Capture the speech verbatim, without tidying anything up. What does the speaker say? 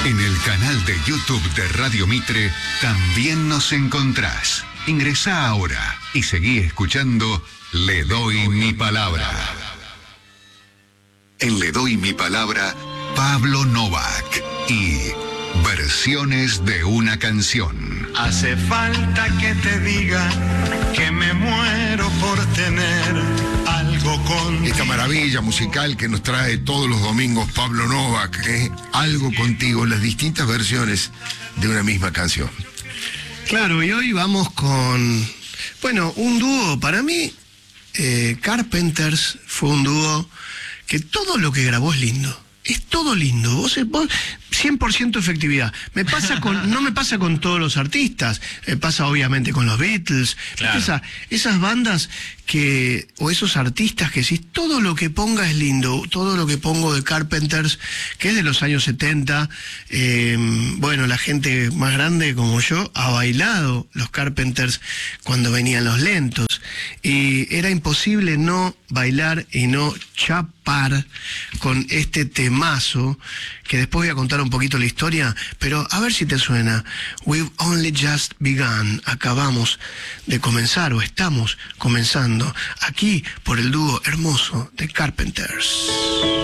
En el canal de YouTube de Radio Mitre también nos encontrás. Ingresá ahora y seguí escuchando Le Doy Mi Palabra. En Le Doy Mi Palabra, Pablo Novak y Versiones de una canción. Hace falta que te diga que me muero por tener algo contigo. Esta maravilla musical que nos trae todos los domingos Pablo Novak, ¿eh? Algo contigo, las distintas versiones de una misma canción. Claro, y hoy vamos con, bueno, un dúo. Para mí, eh, Carpenters fue un dúo que todo lo que grabó es lindo. Es todo lindo, vos, vos cien por ciento efectividad. Me pasa con, no me pasa con todos los artistas, me pasa obviamente con los Beatles, claro. Esa, esas bandas que, o esos artistas que sí, todo lo que ponga es lindo, todo lo que pongo de Carpenters, que es de los años setenta, eh, bueno, la gente más grande como yo ha bailado los Carpenters cuando venían los lentos, y era imposible no bailar y no chapar con este temazo, que después voy a contar un poquito la historia, pero a ver si te suena. We've only just begun. Acabamos de comenzar, o estamos comenzando, aquí por el dúo hermoso de Carpenters.